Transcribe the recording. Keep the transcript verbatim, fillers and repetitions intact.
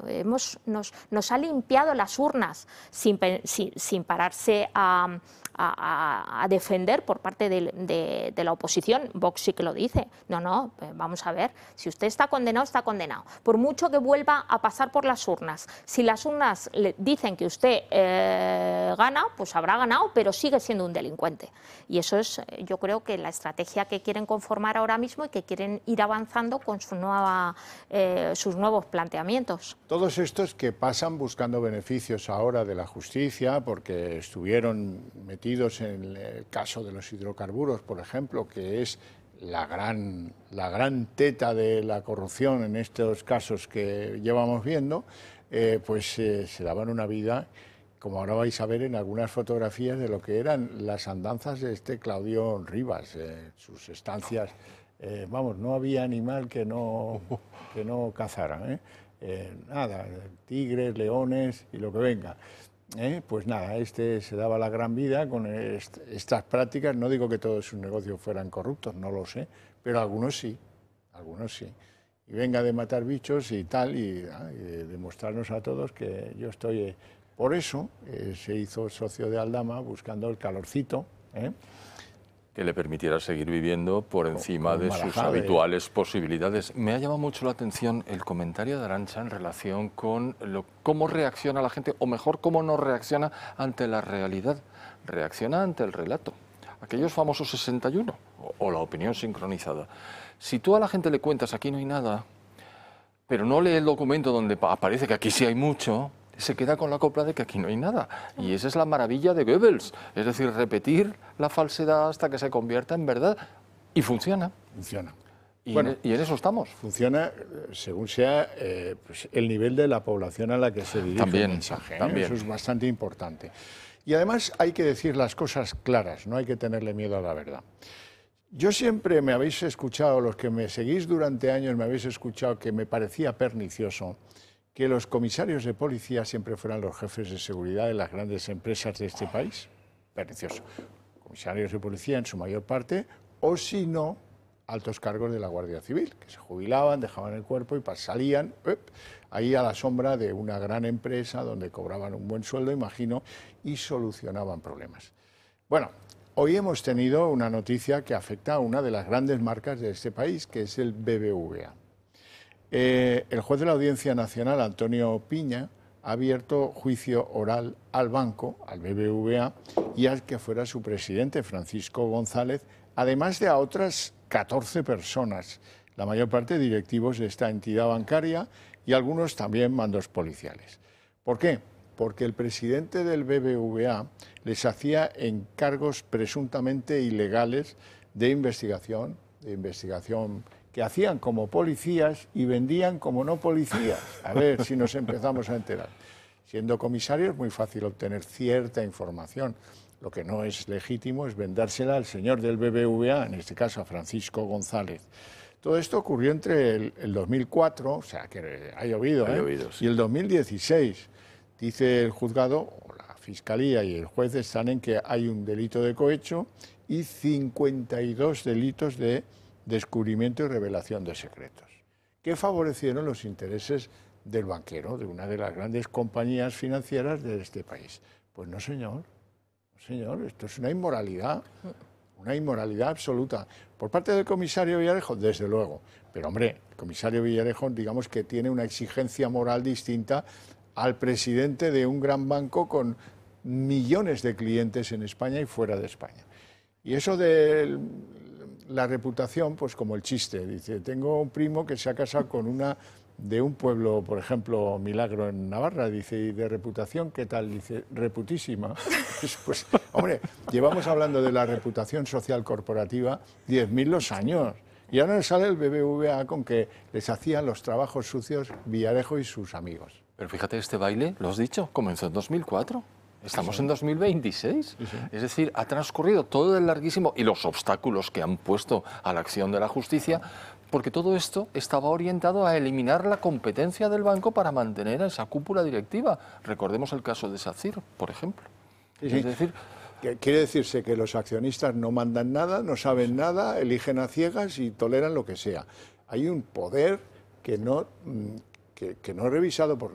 hemos, nos, nos ha limpiado las urnas sin, sin, sin pararse a, a, a defender por parte de, de, de la oposición. Vox sí que lo dice. No, no, vamos a ver, si usted está condenado, está condenado. Por mucho que vuelva a pasar por las urnas, si las urnas le dicen que usted eh, gana, pues habrá ganado, pero sigue siendo un delincuente. Y eso es, yo creo que la estrategia que quieren conformar ahora mismo y que quieren ir avanzando con su nueva, eh, sus nuevos planteamientos. Todos estos que pasan buscando beneficios ahora de la justicia, porque estuvieron metidos en el caso de los hidrocarburos, por ejemplo, que es la gran, la gran teta de la corrupción en estos casos que llevamos viendo, eh, pues eh, se daban una vida, como ahora vais a ver en algunas fotografías, de lo que eran las andanzas de este Claudio Rivas, eh, sus estancias. Eh, vamos, no había animal que no, que no cazara, ¿eh? Eh, nada, tigres, leones y lo que venga. Eh, pues nada, este se daba la gran vida con est estas prácticas. No digo que todos sus negocios fueran corruptos, no lo sé, pero algunos sí, algunos sí. Y venga de matar bichos y tal, y, ah, y de demostrarnos a todos que yo estoy... Eh, por eso eh, se hizo socio de Aldama buscando el calorcito, ¿eh? Que le permitiera seguir viviendo por encima con de Marajá, sus habituales posibilidades. Me ha llamado mucho la atención el comentario de Arantxa en relación con lo, cómo reacciona la gente, o mejor, cómo no reacciona ante la realidad. Reacciona ante el relato. Aquellos famosos sesenta y uno, o, o la opinión sincronizada. Si tú a la gente le cuentas aquí no hay nada, pero no lee el documento donde aparece que aquí sí hay mucho, se queda con la copla de que aquí no hay nada. Y esa es la maravilla de Goebbels, es decir, repetir la falsedad hasta que se convierta en verdad. Y funciona. Funciona. Y, bueno, en, y en eso estamos. Funciona según sea eh, pues el nivel de la población a la que se dirige también, el mensaje, ¿eh? También. Eso es bastante importante. Y además hay que decir las cosas claras, no hay que tenerle miedo a la verdad. Yo siempre me habéis escuchado, los que me seguís durante años me habéis escuchado que me parecía pernicioso que los comisarios de policía siempre fueran los jefes de seguridad de las grandes empresas de este país. Pernicioso. Comisarios de policía en su mayor parte, o si no, altos cargos de la Guardia Civil, que se jubilaban, dejaban el cuerpo y salían up, ahí a la sombra de una gran empresa donde cobraban un buen sueldo, imagino, y solucionaban problemas. Bueno, hoy hemos tenido una noticia que afecta a una de las grandes marcas de este país, que es el B B V A. Eh, el juez de la Audiencia Nacional, Antonio Piña, ha abierto juicio oral al banco, al B B V A, y al que fuera su presidente, Francisco González, además de a otras catorce personas, la mayor parte directivos de esta entidad bancaria y algunos también mandos policiales. ¿Por qué? Porque el presidente del B B V A les hacía encargos presuntamente ilegales de investigación, de investigación que hacían como policías y vendían como no policías. A ver si nos empezamos a enterar. Siendo comisario es muy fácil obtener cierta información. Lo que no es legítimo es vendérsela al señor del B B V A, en este caso a Francisco González. Todo esto ocurrió entre el, el dos mil cuatro, o sea que ha llovido, ha ¿eh? llovido sí. Y el dos mil dieciséis. Dice el juzgado, o la Fiscalía y el juez están en que hay un delito de cohecho y cincuenta y dos delitos de descubrimiento y revelación de secretos, que favorecieron los intereses del banquero, de una de las grandes compañías financieras de este país. Pues no, señor, no, señor, esto es una inmoralidad, una inmoralidad absoluta. Por parte del comisario Villarejo, desde luego, pero hombre, el comisario Villarejo, digamos que tiene una exigencia moral distinta al presidente de un gran banco con millones de clientes en España y fuera de España. Y eso de la reputación, pues como el chiste, dice, tengo un primo que se ha casado con una de un pueblo, por ejemplo, Milagro en Navarra, dice, ¿y de reputación qué tal? Dice, reputísima. Pues, hombre, llevamos hablando de la reputación social corporativa diez mil los años. Y ahora sale el B B V A con que les hacían los trabajos sucios Villarejo y sus amigos. Pero fíjate, este baile, lo has dicho, comenzó en dos mil cuatro. Estamos sí, sí. en dos mil veintiséis. Sí, sí. Es decir, ha transcurrido todo el larguísimo y los obstáculos que han puesto a la acción de la justicia, porque todo esto estaba orientado a eliminar la competencia del banco para mantener a esa cúpula directiva. Recordemos el caso de SACIR, por ejemplo. Sí, sí. Es decir, quiere decirse que los accionistas no mandan nada, no saben nada, eligen a ciegas y toleran lo que sea. Hay un poder que no, que, que no he revisado por